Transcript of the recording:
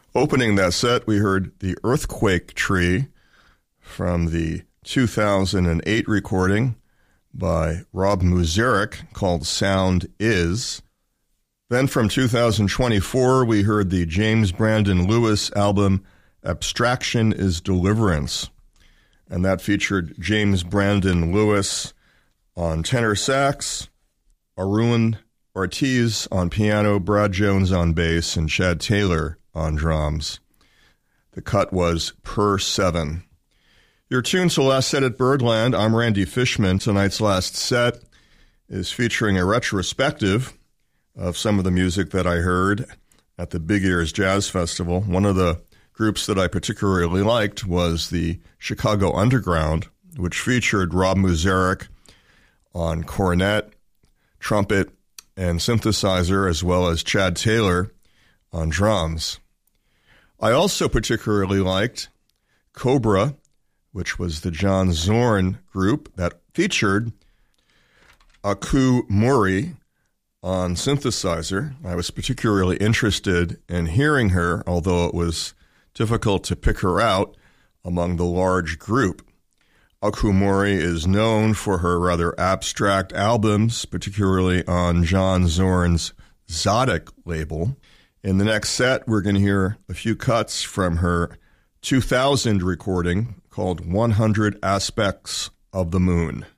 Opening that set, we heard The Earthquake Tree from the 2008 recording by Rob Muzerick called Sound Is. Then from 2024, we heard the James Brandon Lewis album Abstraction is Deliverance. And that featured James Brandon Lewis on tenor sax, Arun Ortiz on piano, Brad Jones on bass, and Chad Taylor on drums. The cut was Per 7. You're tuned to Last Set at Birdland. I'm Randy Fishman. Tonight's last set is featuring a retrospective of some of the music that I heard at the Big Ears Jazz Festival. One of the groups that I particularly liked was the Chicago Underground, which featured Rob Muzerick on cornet, trumpet, and synthesizer, as well as Chad Taylor on drums. I also particularly liked Cobra, which was the John Zorn group that featured Aku Mori on synthesizer. I was particularly interested in hearing her, although it was difficult to pick her out among the large group. Aku Mori is known for her rather abstract albums, particularly on John Zorn's Zodic label. In the next set, we're going to hear a few cuts from her 2000 recording called 100 Aspects of the Moon.